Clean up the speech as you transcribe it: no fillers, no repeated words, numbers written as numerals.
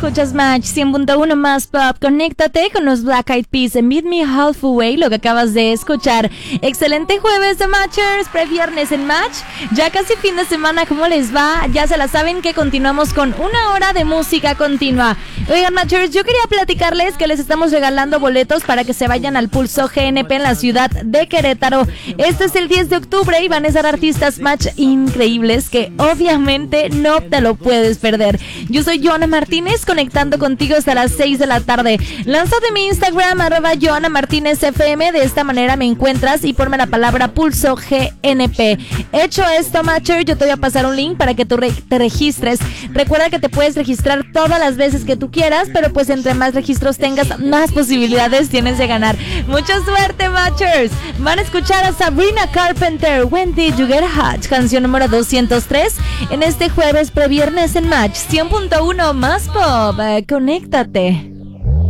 escuchas Match 100.1 más pop. Conéctate con los Black Eyed Peas en Meet Me Halfway, lo que acabas de escuchar. Excelente jueves de Matchers, previernes en Match. Ya casi fin de semana, ¿cómo les va? Ya se la saben que continuamos con una hora de música continua. Oigan, Matchers, yo quería platicarles que les estamos regalando boletos para que se vayan al Pulso GNP en la ciudad de Querétaro. Este es el 10 de octubre y van a estar artistas Match increíbles que obviamente no te lo puedes perder. Yo soy Joana Martínez, conectando contigo hasta las 6 de la tarde. Lánzate mi Instagram, @JoanaMartínezFM. De esta manera me encuentras y ponme la palabra Pulso GNP. Hecho esto, Matcher, yo te voy a pasar un link para que tú te registres. Recuerda que te puedes registrar todas las veces que tú quieras, pero pues entre más registros tengas, más posibilidades tienes de ganar. Mucha suerte, Matchers. Van a escuchar a Sabrina Carpenter, When Did You Get Hot, canción número 203, en este jueves previernes en Match 100.1 más pop. Conéctate.